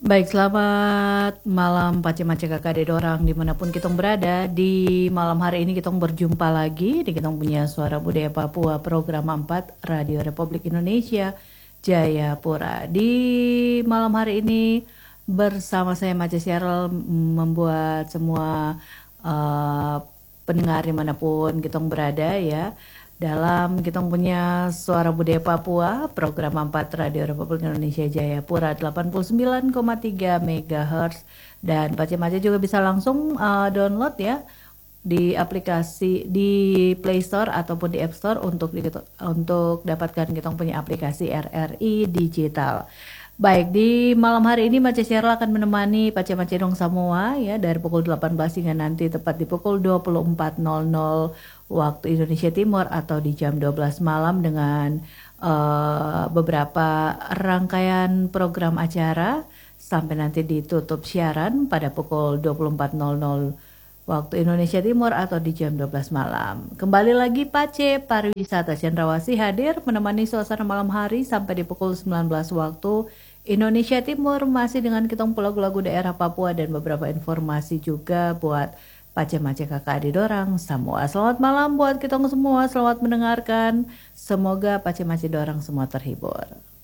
Baik, selamat malam Pace-Mace kakak dede orang dimanapun kita berada. Di malam hari ini kita berjumpa lagi di kita punya Suara Budaya Papua program 4 Radio Republik Indonesia Jayapura. Di malam hari ini bersama saya Mace Cheryl membuat semua uh, pendengar dimanapun kita berada ya dalam kita punya Suara Budaya Papua program 4 Radio Republik Indonesia Jayapura 89,3 MHz dan Pace-Mace juga bisa langsung download ya di aplikasi di Play Store ataupun di App Store untuk dapatkan kita punya aplikasi RRI Digital. Baik, di malam hari ini Mace Cheryl akan menemani Pace-Mace dong semua ya dari pukul 18 hingga nanti tepat di pukul 24.00 waktu Indonesia Timur atau di jam 12 malam dengan beberapa rangkaian program acara sampai nanti ditutup siaran pada pukul 24.00 waktu Indonesia Timur atau di jam 12 malam. Kembali lagi Pace Pariwisata Cendrawasih hadir menemani suasana malam hari sampai di pukul 19 waktu Indonesia Timur masih dengan kita lagu-lagu daerah Papua dan beberapa informasi juga buat Pace-Mace kakak adik dorang semua. Selamat malam buat kita semua, selamat mendengarkan. Semoga Pace-Mace dorang semua terhibur.